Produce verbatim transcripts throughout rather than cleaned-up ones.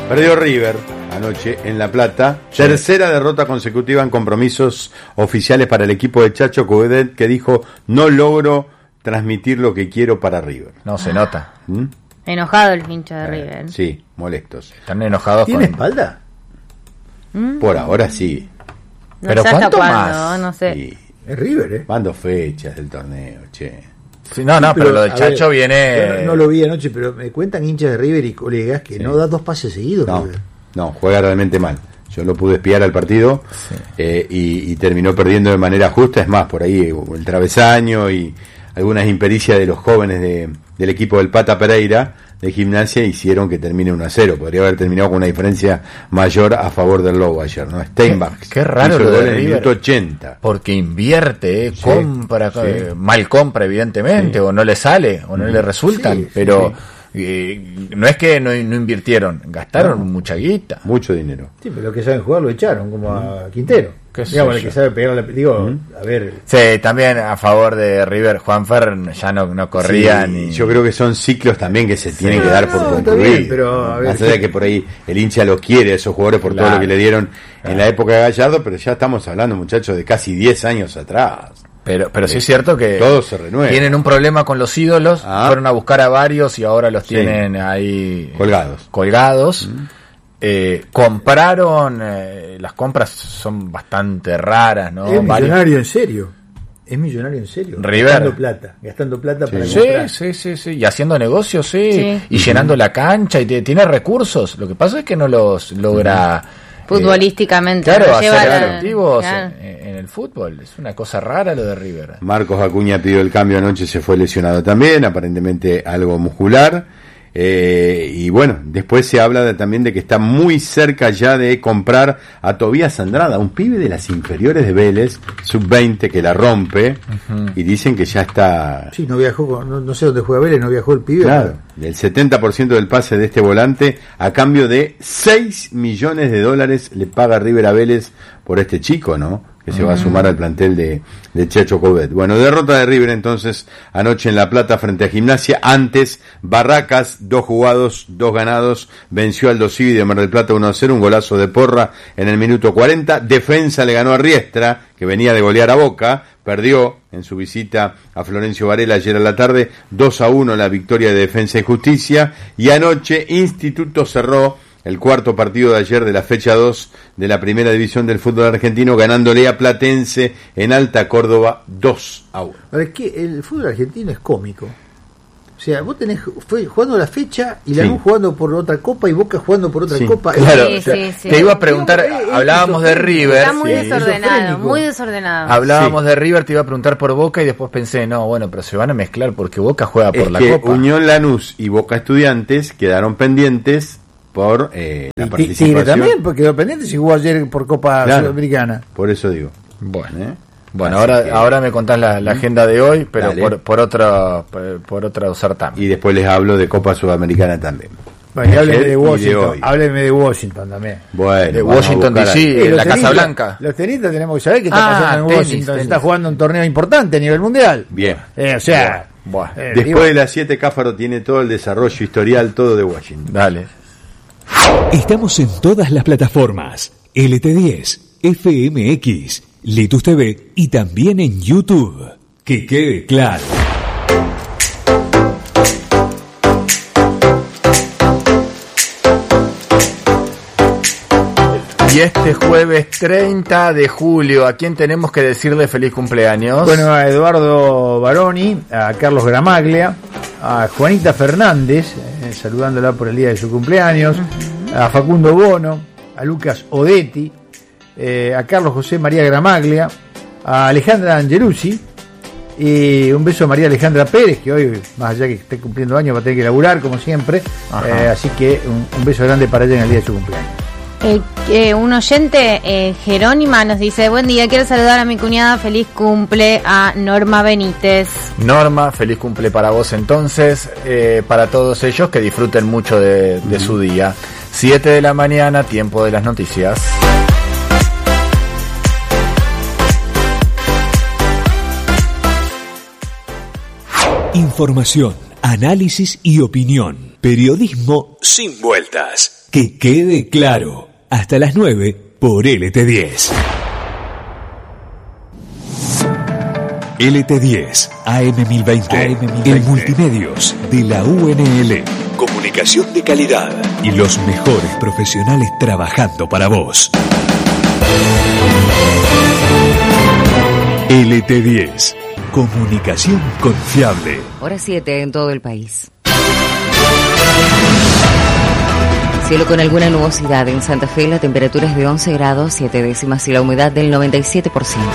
Perdió River anoche en La Plata. Sí. Tercera derrota consecutiva en compromisos oficiales para el equipo de Chacho Coudet, que dijo: no logro transmitir lo que quiero para River. No, se nota. ¿Mm? Enojado el hincha de eh, River. Sí, molestos. Están enojados. ¿Tiene con... espalda? ¿Mm? Por ahora sí. No Pero sé hasta ¿cuánto cuándo, más? no sé. Sí. Es River, ¿eh? Van dos fechas del torneo, che. Sí, no, no, Sí, pero, pero lo del a Chacho ver, viene... No, no lo vi anoche, pero me cuentan hinchas de River y colegas que Sí. no da dos pases seguidos. No, River. no, juega realmente mal. Yo lo pude espiar al partido, Sí. eh, y, y terminó perdiendo de manera justa. Es más, por ahí el travesaño y algunas impericias de los jóvenes de, del equipo del Pata Pereira de Gimnasia hicieron que termine uno a cero. Podría haber terminado con una diferencia mayor a favor del Lobo ayer, ¿no? Steinbach. Qué, qué raro hizo lo el de gol en el River. minuto ochenta. Porque invierte, eh, Sí, compra, sí. eh, mal compra evidentemente, Sí. o no le sale, o no le resultan, Sí, pero sí. eh, no es que no, no invirtieron, gastaron No. mucha guita. Mucho dinero. Sí, pero los que saben jugar lo echaron, como a Quintero. Qué sé Digamos, el yo. que sabe pegar la... Digo, a ver... Sí, también a favor de River, Juanfer ya no, no corría Sí, ni... yo creo que son ciclos también que se tienen Sí, que dar no, por está concluir. bien, pero, a ver, más allá de sí. que por ahí el hincha los quiere, esos jugadores, por todo Claro. lo que le dieron Claro. en la época de Gallardo, pero ya estamos hablando, muchachos, de casi diez años atrás. Pero, pero sí es cierto que Todo se renueva. tienen un problema con los ídolos, Ah. fueron a buscar a varios y ahora los Sí. tienen ahí Colgados. colgados. Eh, compraron, eh, las compras son bastante raras, ¿no? es Varios- millonario en serio. Es millonario en serio. River. Gastando plata. Gastando plata Sí. para Sí, comprar. sí, sí, sí, y haciendo negocios, sí, Sí. y llenando la cancha, y te- tiene recursos. Lo que pasa es que no los logra eh, Futbolísticamente. claro, no lleva hacer la- efectivos claro. en, en el fútbol. Es una cosa rara lo de River. Marcos Acuña pidió el cambio anoche, se fue lesionado también, aparentemente algo muscular. Eh, y bueno, después se habla de, también de que está muy cerca ya de comprar a Tobías Andrada, un pibe de las inferiores de Vélez, sub veinte, que la rompe, y dicen que ya está... Sí, no viajó, con- no, no sé dónde juega Vélez, no viajó el pibe. Claro, del setenta por ciento del pase de este volante, a cambio de seis millones de dólares le paga River a Vélez por este chico, ¿no? Que se va a sumar al plantel de, de Chacho Coudet. Bueno, derrota de River entonces anoche en La Plata frente a Gimnasia. Antes, Barracas, dos jugados, dos ganados, venció al Dosivi de Mar del Plata uno a cero, un golazo de Porra en el minuto cuarenta. Defensa le ganó a Riestra, que venía de golear a Boca, perdió en su visita a Florencio Varela ayer a la tarde, dos a uno la victoria de Defensa y Justicia. Y anoche Instituto cerró el cuarto partido de ayer de la fecha dos de la primera división del fútbol argentino, ganándole a Platense en Alta Córdoba dos a uno. A ver, que el fútbol argentino es cómico. O sea, vos tenés fue jugando la fecha y Lanús Sí. jugando por otra copa y Boca jugando por otra Sí, copa. Claro, Sí, o sea, sí, sí. te iba a preguntar, Eh, eh, hablábamos de River, Está muy Sí. desordenado, Esofrénico. muy desordenado. hablábamos Sí. de River, te iba a preguntar por Boca y después pensé, no, bueno, pero se van a mezclar porque Boca juega por Es la que Copa. Unión Lanús y Boca Estudiantes quedaron pendientes por eh, la Y Ti- participación. Tigre también, porque quedó pendiente si jugó ayer por Copa Claro. Sudamericana. Por eso digo. Bueno. ¿eh? Bueno, Así ahora que- ahora me contás la, la agenda de hoy, pero Dale. por, por otro por, por otro certamen. Y después les hablo de Copa Sudamericana también. Bueno, y Ayer hábleme y de de Washington, hoy. hábleme de Washington también. Bueno, De vamos a Washington buscar D C, ahí. en los la Casa tenistas- Blanca. Los tenistas tenemos que saber qué está Ah, pasando en tenis, Washington. tenis. Se está jugando un torneo importante a nivel mundial. Bien. Eh, o sea, Bueno, eh, Después digo, de las siete, Cáfaro tiene todo el desarrollo historial, todo de Washington. dale. Estamos en todas las plataformas. L T diez, F M X, Litus T V y también en YouTube. Que quede claro. Y este jueves treinta de julio, ¿a quién tenemos que decirle feliz cumpleaños? bueno, a Eduardo Baroni, a Carlos Gramaglia, a Juanita Fernández, eh, saludándola por el día de su cumpleaños, a Facundo Bono, a Lucas Odetti, eh, a Carlos José María Gramaglia, a Alejandra Angelucci, y un beso a María Alejandra Pérez, que hoy, más allá que esté cumpliendo años, va a tener que laburar como siempre. Ajá. Eh, así que un, un beso grande para ella en el día de su cumpleaños. Eh, eh, un oyente, eh, Jerónima, nos dice: buen día, quiero saludar a mi cuñada, feliz cumple a Norma Benítez. Norma, feliz cumple para vos entonces, eh, para todos ellos que disfruten mucho de, de su día. siete de la mañana, tiempo de las noticias. Información, análisis y opinión. Periodismo sin vueltas. Que quede claro, hasta las nueve por L T diez. L T diez, A M mil veinte, A M mil veinte, el multimedios de la U N L. Comunicación de calidad y los mejores profesionales trabajando para vos. L T diez, comunicación confiable. Hora siete en todo el país. Cielo con alguna nubosidad. En Santa Fe la temperatura es de once grados, siete décimas y la humedad del noventa y siete por ciento.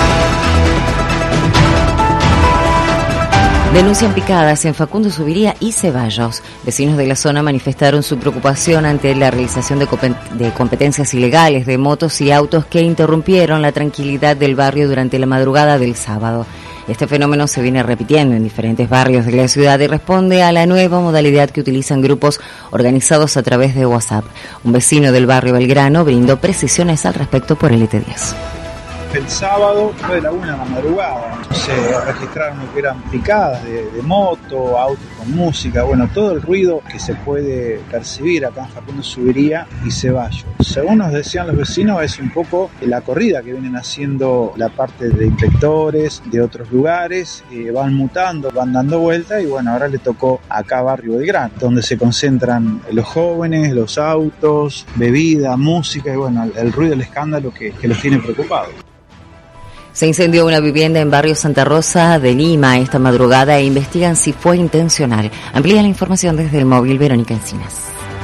Denuncian picadas en Facundo Subiría y Ceballos. Vecinos de la zona manifestaron su preocupación ante la realización de, de competencias ilegales de motos y autos que interrumpieron la tranquilidad del barrio durante la madrugada del sábado. Este fenómeno se viene repitiendo en diferentes barrios de la ciudad y responde a la nueva modalidad que utilizan grupos organizados a través de WhatsApp. Un vecino del barrio Belgrano brindó precisiones al respecto por L T diez. El sábado fue de la una de la madrugada, se registraron lo que eran picadas de, de moto, autos con música, bueno, todo el ruido que se puede percibir acá en Facundo Subiría y Ceballos. Según nos decían los vecinos, es un poco la corrida que vienen haciendo la parte de inspectores de otros lugares, eh, van mutando, van dando vueltas y bueno, ahora le tocó acá Barrio Belgrano, donde se concentran los jóvenes, los autos, bebida, música y bueno, el, el ruido, el escándalo que, que los tiene preocupados. Se incendió una vivienda en barrio Santa Rosa de Lima esta madrugada e investigan si fue intencional. Amplía la información desde el móvil Verónica Encinas.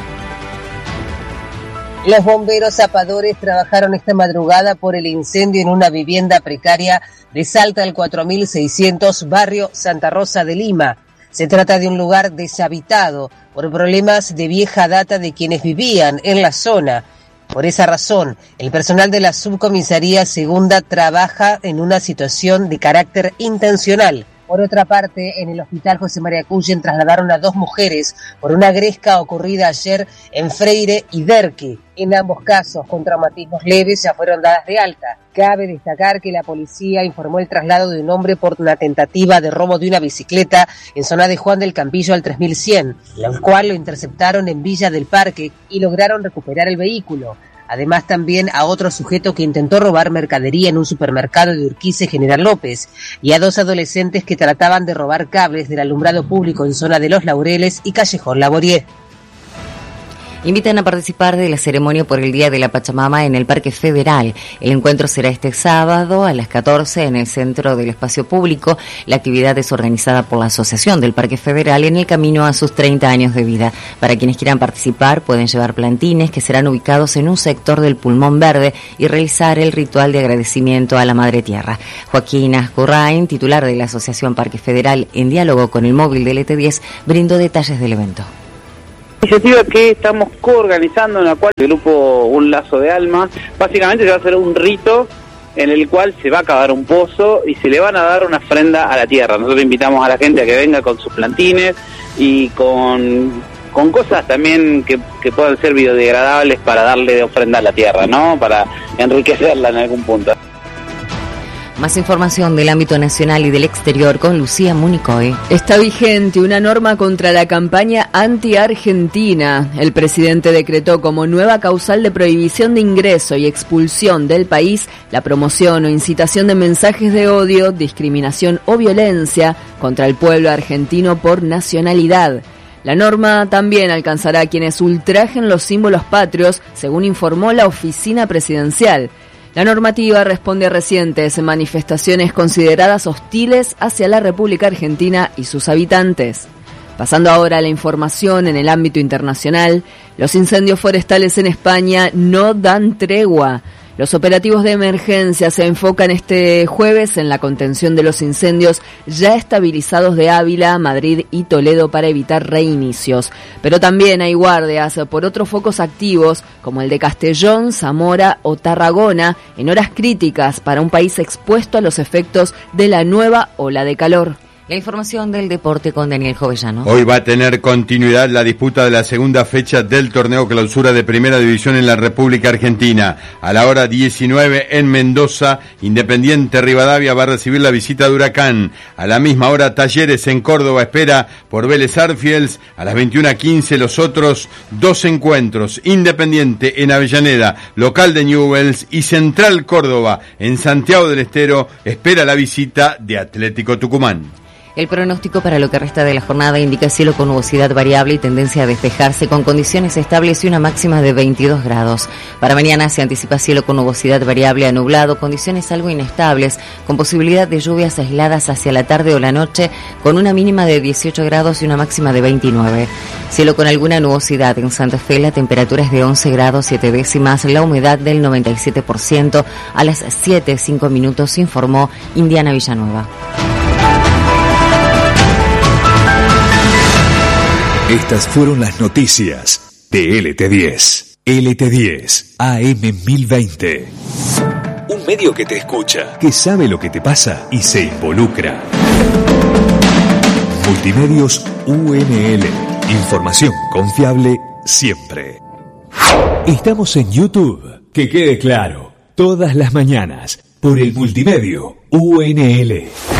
Los bomberos zapadores trabajaron esta madrugada por el incendio en una vivienda precaria de Salta al cuatro mil seiscientos, barrio Santa Rosa de Lima. Se trata de un lugar deshabitado por problemas de vieja data de quienes vivían en la zona. Por esa razón, el personal de la Subcomisaría Segunda trabaja en una situación de carácter intencional. Por otra parte, en el Hospital José María Cullen trasladaron a dos mujeres por una gresca ocurrida ayer en Freire y Derqui. En ambos casos, con traumatismos leves, ya fueron dadas de alta. Cabe destacar que la policía informó el traslado de un hombre por una tentativa de robo de una bicicleta en zona de Juan del Campillo al tres mil cien, el cual lo interceptaron en Villa del Parque y lograron recuperar el vehículo. Además también a otro sujeto que intentó robar mercadería en un supermercado de Urquiza General López y a dos adolescentes que trataban de robar cables del alumbrado público en zona de Los Laureles y Callejón Laborié. Invitan a participar de la ceremonia por el Día de la Pachamama en el Parque Federal. El encuentro será este sábado a las catorce en el Centro del Espacio Público. La actividad es organizada por la Asociación del Parque Federal en el camino a sus treinta años de vida. Para quienes quieran participar pueden llevar plantines que serán ubicados en un sector del Pulmón Verde y realizar el ritual de agradecimiento a la Madre Tierra. Joaquín Ascurrain, titular de la Asociación Parque Federal, en diálogo con el móvil de L T diez, brindó detalles del evento. Iniciativa que estamos coorganizando, en la cual el grupo Un Lazo de Alma, básicamente se va a hacer un rito en el cual se va a cavar un pozo y se le van a dar una ofrenda a la tierra. Nosotros invitamos a la gente a que venga con sus plantines y con, con cosas también que, que puedan ser biodegradables para darle de ofrenda a la tierra, ¿no? Para enriquecerla en algún punto. Más información del ámbito nacional y del exterior con Lucía Municoy. Está vigente una norma contra la campaña anti-argentina. El presidente decretó como nueva causal de prohibición de ingreso y expulsión del país la promoción o incitación de mensajes de odio, discriminación o violencia contra el pueblo argentino por nacionalidad. La norma también alcanzará a quienes ultrajen los símbolos patrios, según informó la oficina presidencial. La normativa responde a recientes manifestaciones consideradas hostiles hacia la República Argentina y sus habitantes. Pasando ahora a la información en el ámbito internacional, los incendios forestales en España no dan tregua. Los operativos de emergencia se enfocan este jueves en la contención de los incendios ya estabilizados de Ávila, Madrid y Toledo para evitar reinicios. Pero también hay guardias por otros focos activos como el de Castellón, Zamora o Tarragona en horas críticas para un país expuesto a los efectos de la nueva ola de calor. La información del deporte con Daniel Jovellano. Hoy va a tener continuidad la disputa de la segunda fecha del torneo clausura de Primera División en la República Argentina. A la hora diecinueve en Mendoza, Independiente Rivadavia va a recibir la visita de Huracán. A la misma hora, Talleres en Córdoba espera por Vélez Arfiels. A las veintiuna quince los otros dos encuentros. Independiente en Avellaneda, local de Newell's, y Central Córdoba en Santiago del Estero espera la visita de Atlético Tucumán. El pronóstico para lo que resta de la jornada indica cielo con nubosidad variable y tendencia a despejarse con condiciones estables y una máxima de veintidós grados. Para mañana se anticipa cielo con nubosidad variable a nublado, condiciones algo inestables, con posibilidad de lluvias aisladas hacia la tarde o la noche, con una mínima de dieciocho grados y una máxima de veintinueve. Cielo con alguna nubosidad en Santa Fe, la temperatura es de once grados siete décimas, la humedad del noventa y siete por ciento. A las siete cinco minutos informó Indiana Villanueva. Estas fueron las noticias de L T diez. L T diez, A M mil veinte. Un medio que te escucha, que sabe lo que te pasa y se involucra. Multimedios U N L. Información confiable siempre. Estamos en YouTube. Que quede claro, todas las mañanas, por el Multimedio U N L.